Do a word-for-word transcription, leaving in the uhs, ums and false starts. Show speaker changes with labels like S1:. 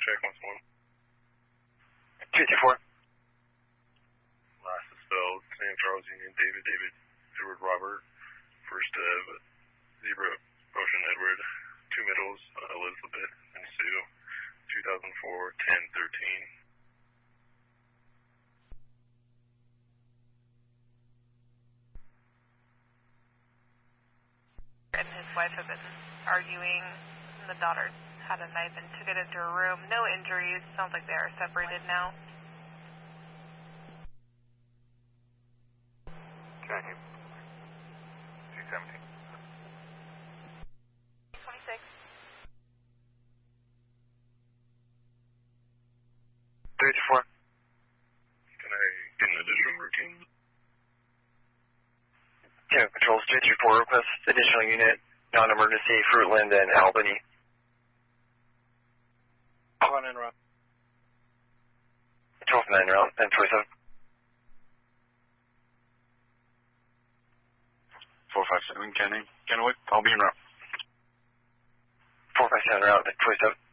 S1: check once more.
S2: two two four.
S1: Last is spelled Sam Charles Union David David Edward Robert. First of Zebra Ocean Edward. Two middles, uh, Elizabeth and Sue. two thousand four ten thirteen.
S3: And his wife have been arguing. And the daughter had a knife and took it into her room. No injuries. Sounds like they are separated now.
S4: Okay. two seventeen.
S3: twenty-six.
S2: three two four.
S1: Can I get an additional routine?
S2: Ten Controls three two four request additional unit, non-emergency, Fruitland and Albany.
S5: One en route.
S2: twelve nine route, ten twenty-seven.
S6: four five seven, Kenny. Kennewick, I'll be en route.
S2: four five seven route, ten twenty-seven.